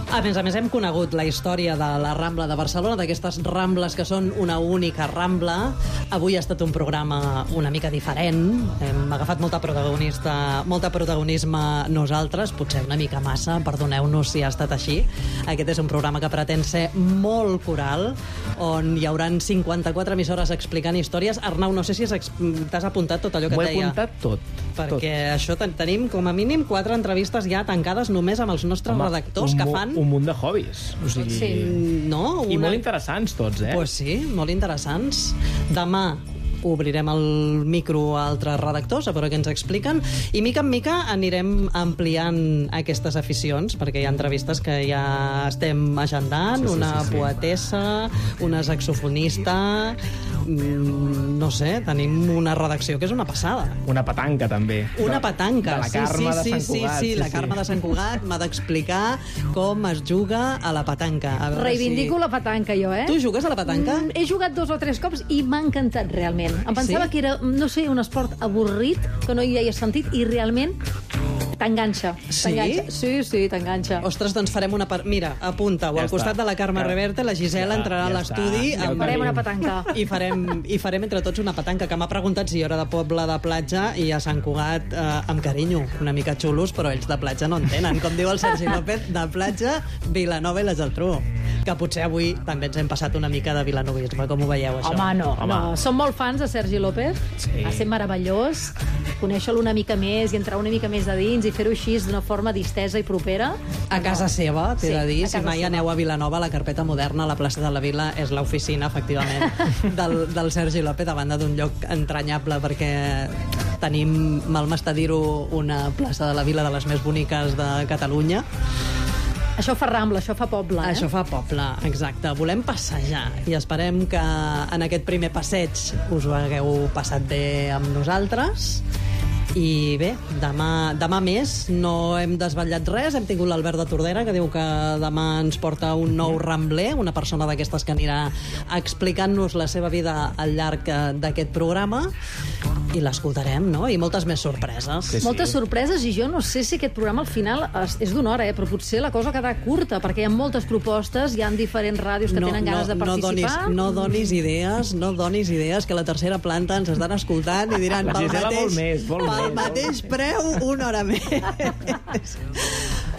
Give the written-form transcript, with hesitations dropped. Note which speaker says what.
Speaker 1: A més, hem conegut la història de la Rambla de Barcelona, d'aquestes Rambles que són una única Rambla. Avui ha estat un programa una mica diferent. Hem agafat molt protagonisme nosaltres, potser una mica massa, perdoneu-nos si ha estat així. Aquest és un programa que pretén ser molt coral, on hi hauran 54 emissores explicant històries. Arnau, no sé si t'has apuntat tot allò que et deia.
Speaker 2: M'ho he apuntat tot.
Speaker 1: Perquè això tenim com a mínim 4 entrevistes ja tancades només amb els nostres redactors que fan...
Speaker 2: Un munt de hobbies. O sigui...
Speaker 1: Sí, no?
Speaker 2: I molt interessants tots,
Speaker 1: Pues sí, molt interessants. Demà obrirem el micro a altres redactors a veure què ens expliquen i mica en mica anirem ampliant aquestes aficions, perquè hi ha entrevistes que ja estem agendant, una poetessa, una saxofonista, no sé, tenim una redacció que és una passada.
Speaker 2: Una petanca, també.
Speaker 1: Una petanca,
Speaker 2: de la Carme de Sant Cugat.
Speaker 1: Sí, la Carme de Sant Cugat m'ha d'explicar com es juga a la petanca.
Speaker 3: Reivindico la petanca, jo,
Speaker 1: Tu jugues a la petanca?
Speaker 3: He jugat 2 o 3 cops i m'ha encantat, realment. Em pensava que era, no sé, un esport avorrit, que no hi havia sentit, i realment t'enganxa.
Speaker 1: Sí?
Speaker 3: Sí, t'enganxa.
Speaker 1: Ostres, doncs farem una... Mira, apunta-ho. Al costat de la Carme Reverte, la Gisela entrarà a l'estudi...
Speaker 3: Farem una petanca.
Speaker 1: I farem entre tots una petanca, que m'ha preguntat si jo era de poble de platja i a Sant Cugat amb carinyo, una mica xulos, però ells de platja no en tenen. Com diu el Sergi López, de platja, Vilanova i la Geltrú. Que potser avui també ens hem passat una mica de vilanovisme, com ho veieu, això?
Speaker 3: Home, no. Som molt fans de Sergi López.
Speaker 2: Sí.
Speaker 3: Ha estat meravellós conèixer-lo una mica més i entrar una mica més de dins i fer-ho així d'una forma distesa i propera.
Speaker 1: A casa seva, t'he de dir.
Speaker 3: a
Speaker 1: Si
Speaker 3: casa
Speaker 1: mai
Speaker 3: seva.
Speaker 1: aneu a Vilanova, la carpeta moderna, a la plaça de la Vila, és l'oficina, efectivament, del Sergi López, a banda d'un lloc entranyable, perquè tenim, mal m'està dir-ho, una plaça de la Vila de les més boniques de Catalunya.
Speaker 3: Això fa Rambla, això fa poble,
Speaker 1: Això fa poble, exacte. Volem passejar i esperem que en aquest primer passeig us ho hagueu passat bé amb nosaltres. I bé, demà més, no hem desvetllat res, hem tingut l'Albert de Tordera, que diu que demà ens porta un nou rambler, una persona d'aquestes que anirà explicant-nos la seva vida al llarg d'aquest programa, i l'escoltarem, no? I moltes més sorpreses.
Speaker 2: Sí.
Speaker 3: Moltes sorpreses, i jo no sé si aquest programa al final és d'una hora, però potser la cosa quedarà curta, perquè hi ha moltes propostes, hi ha diferents ràdios que tenen ganes de participar.
Speaker 1: No donis idees, que la tercera planta ens estan escoltant i diran
Speaker 2: La Gisela vol més.
Speaker 1: pel mateix preu, una hora més.